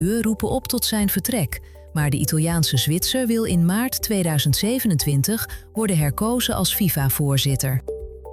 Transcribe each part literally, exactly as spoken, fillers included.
We roepen op tot zijn vertrek, maar de Italiaanse Zwitser wil in maart tweeduizend zevenentwintig worden herkozen als FIFA-voorzitter.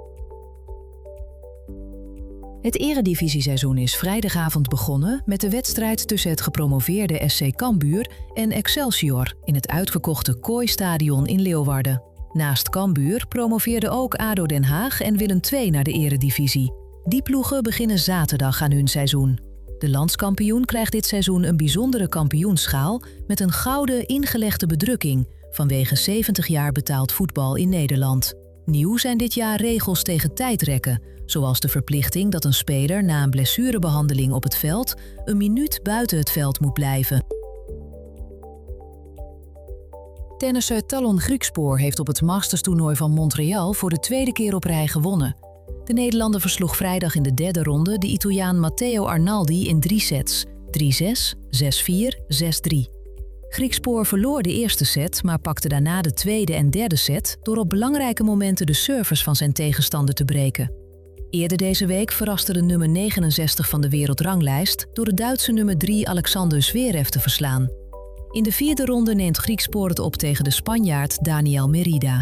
Het eredivisieseizoen is vrijdagavond begonnen met de wedstrijd tussen het gepromoveerde S C Cambuur en Excelsior in het uitverkochte Kooi-stadion in Leeuwarden. Naast Cambuur promoveerden ook A D O Den Haag en Willem twee naar de eredivisie. Die ploegen beginnen zaterdag aan hun seizoen. De landskampioen krijgt dit seizoen een bijzondere kampioenschaal met een gouden ingelegde bedrukking vanwege zeventig jaar betaald voetbal in Nederland. Nieuw zijn dit jaar regels tegen tijdrekken, zoals de verplichting dat een speler na een blessurebehandeling op het veld een minuut buiten het veld moet blijven. Tennisser Talon Griekspoor heeft op het Masters-toernooi van Montreal voor de tweede keer op rij gewonnen. De Nederlander versloeg vrijdag in de derde ronde de Italiaan Matteo Arnaldi in drie sets, drie zes, zes vier, zes drie. Griekspoor verloor de eerste set, maar pakte daarna de tweede en derde set door op belangrijke momenten de service van zijn tegenstander te breken. Eerder deze week verraste de nummer negenenzestig van de wereldranglijst door de Duitse nummer drie Alexander Zverev te verslaan. In de vierde ronde neemt Griekspoor het op tegen de Spanjaard Daniel Merida.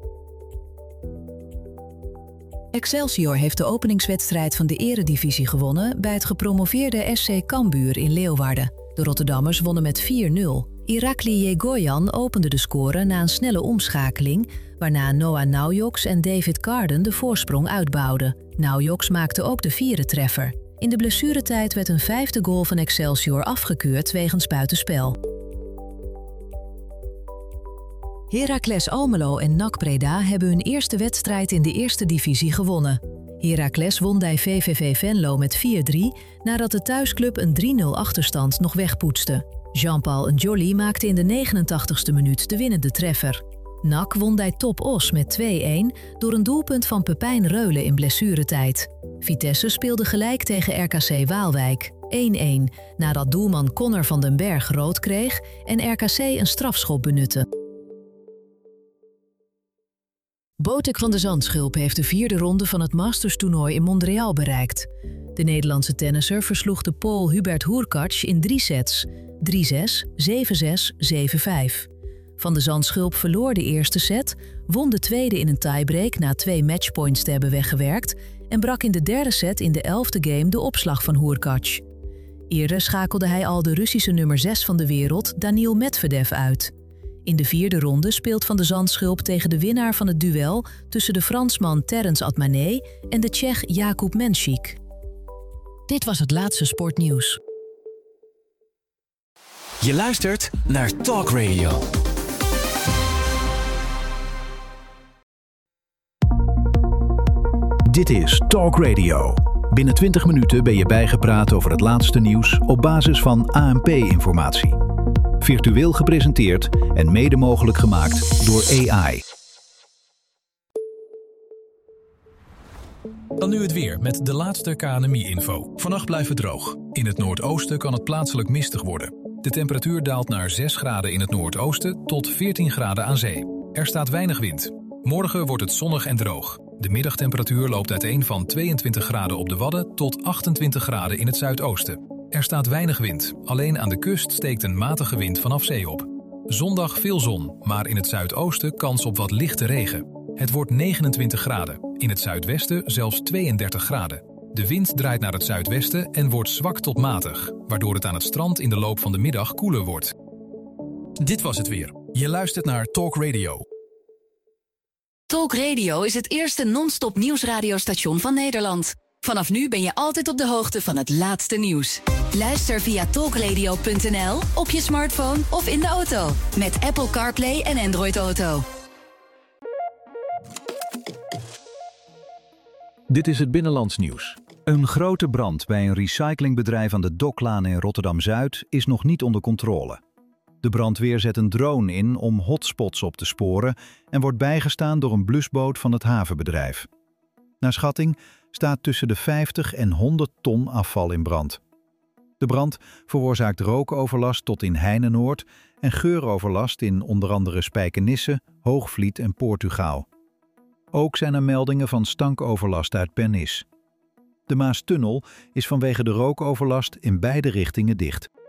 Excelsior heeft de openingswedstrijd van de eredivisie gewonnen bij het gepromoveerde S C Cambuur in Leeuwarden. De Rotterdammers wonnen met vier nul. Irakli Yegoyan opende de score na een snelle omschakeling, waarna Noah Naujoks en David Carden de voorsprong uitbouwden. Naujoks maakte ook de vierde treffer. In de blessuretijd werd een vijfde goal van Excelsior afgekeurd wegens buitenspel. Heracles Almelo en N A C Breda hebben hun eerste wedstrijd in de eerste divisie gewonnen. Heracles won bij V V V Venlo met vier drie nadat de thuisclub een drie nul achterstand nog wegpoetste. Jean-Paul Njolly maakte in de negenentachtigste minuut de winnende treffer. N A C won bij Top Os met twee een door een doelpunt van Pepijn Reulen in blessuretijd. Vitesse speelde gelijk tegen R K C Waalwijk, één een, nadat doelman Connor van den Berg rood kreeg en R K C een strafschop benutte. Botek van de Zandschulp heeft de vierde ronde van het Masters-toernooi in Montreal bereikt. De Nederlandse tennisser versloeg de Pool Hubert Hurkacz in drie sets, drie zes, zeven zes, zeven vijf. Van de Zandschulp verloor de eerste set, won de tweede in een tiebreak na twee matchpoints te hebben weggewerkt en brak in de derde set in de elfde game de opslag van Hurkacz. Eerder schakelde hij al de Russische nummer zes van de wereld, Daniil Medvedev, uit. In de vierde ronde speelt Van de Zandschulp tegen de winnaar van het duel tussen de Fransman Terence Atmanet en de Tsjech Jakub Menšík. Dit was het laatste sportnieuws. Je luistert naar Talk Radio. Dit is Talk Radio. Binnen twintig minuten ben je bijgepraat over het laatste nieuws op basis van A N P-informatie. Virtueel gepresenteerd en mede mogelijk gemaakt door A I. Dan nu het weer met de laatste K N M I-info. Vannacht blijft het droog. In het noordoosten kan het plaatselijk mistig worden. De temperatuur daalt naar zes graden in het noordoosten tot veertien graden aan zee. Er staat weinig wind. Morgen wordt het zonnig en droog. De middagtemperatuur loopt uiteen van tweeëntwintig graden op de Wadden tot achtentwintig graden in het zuidoosten. Er staat weinig wind. Alleen aan de kust steekt een matige wind vanaf zee op. Zondag veel zon, maar in het zuidoosten kans op wat lichte regen. Het wordt negenentwintig graden. In het zuidwesten zelfs tweeëndertig graden. De wind draait naar het zuidwesten en wordt zwak tot matig, waardoor het aan het strand in de loop van de middag koeler wordt. Dit was het weer. Je luistert naar Talk Radio. Talk Radio is het eerste non-stop nieuwsradiostation van Nederland. Vanaf nu ben je altijd op de hoogte van het laatste nieuws. Luister via talkradio punt n l, op je smartphone of in de auto. Met Apple CarPlay en Android Auto. Dit is het Binnenlands nieuws. Een grote brand bij een recyclingbedrijf aan de Doklaan in Rotterdam-Zuid is nog niet onder controle. De brandweer zet een drone in om hotspots op te sporen en wordt bijgestaan door een blusboot van het havenbedrijf. Naar schatting staat tussen de vijftig en honderd ton afval in brand. De brand veroorzaakt rookoverlast tot in Heinenoord en geuroverlast in onder andere Spijkenisse, Hoogvliet en Portugal. Ook zijn er meldingen van stankoverlast uit Pernis. De Maastunnel is vanwege de rookoverlast in beide richtingen dicht.